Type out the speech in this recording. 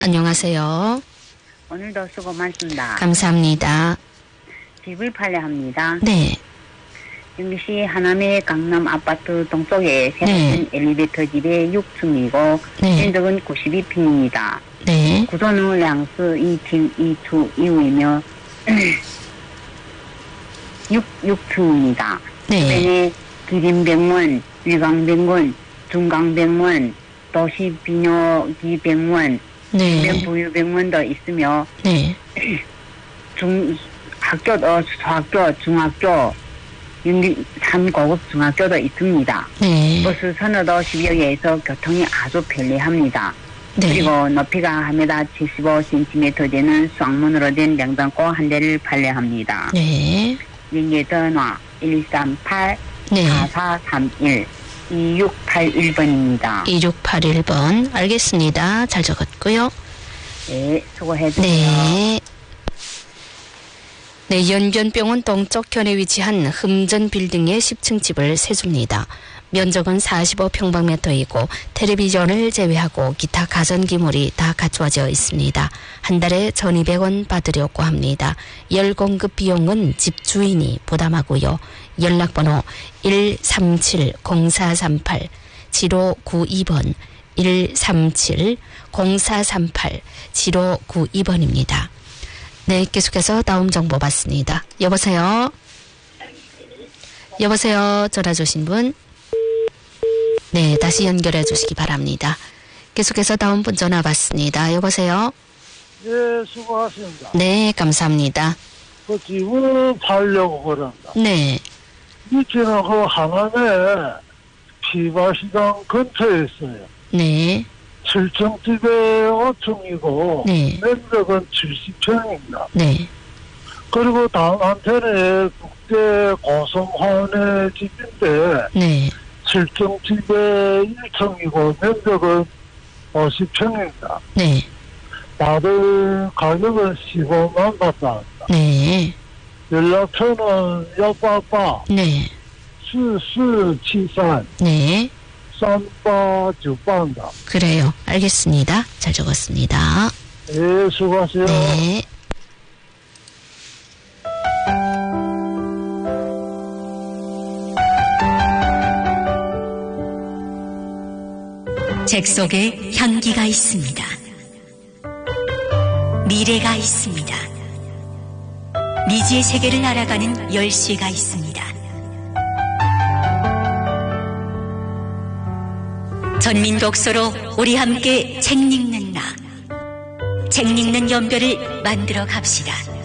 안녕하세요. 오늘도 수고 많습니다. 감사합니다. 집을 팔려 합니다. 네. 영시 하남의 강남 아파트 동쪽에 세워진 엘리베이터 집의 6층이고 면적은 92평입니다. 네. 구조는 량스 2층 2투 이후이며 6층입니다. 주변에 기린병원, 위강병원, 중강병원, 도시비뇨기병원, 주변부유병원도 있으며 소학교, 중학교, 3고급 중학교도 있습니다. 버스 선호도 10여 개에서 교통이 아주 편리합니다. 그리고 높이가 1m 75cm 되는 쌍문으로 된 냉장고 한 대를 판매합니다. 연계 전화 138-4431 2681번입니다. 2681번. 알겠습니다. 잘 적었고요. 네, 수고해주세요. 네, 연변병원 동쪽 견에 위치한 흠전 빌딩의 10층 집을 세줍니다. 면적은 45평방미터이고 텔레비전을 제외하고 기타 가전기물이 다 갖추어져 있습니다. 한 달에 1,200원 받으려고 합니다. 열공급 비용은 집주인이 부담하고요. 연락번호 137-0438-7592번 137-0438-7592번입니다. 네, 계속해서 다음 정보 받습니다. 여보세요? 여보세요? 전화 주신 분? 네, 다시 연결해 주시기 바랍니다. 계속해서 다음 분 전화 받습니다. 여보세요? 네, 수고하십니다. 네, 감사합니다. 그 집을 팔려고 그런다. 네. 위치는 그 하남에 피바시장 근처에 있어요. 네. 7층 집에 5층이고 면적은 70평입니다. 네. 그리고 다음 한편에 국제 고성화원의 집인데 7층 집에 1층이고 면적은 50평입니다. 네. 다들 가격은 15만 받다 합니다. 네. 연락처는 옆아빠 수수치산 쌈바 주방다. 그래요. 알겠습니다. 잘 적었습니다. 네, 수고하세요. 네. 책 속에 향기가 있습니다. 미래가 있습니다. 미지의 세계를 알아가는 열쇠가 있습니다. 전민 독서로 우리 함께 책 읽는 나, 책 읽는 연별을 만들어 갑시다.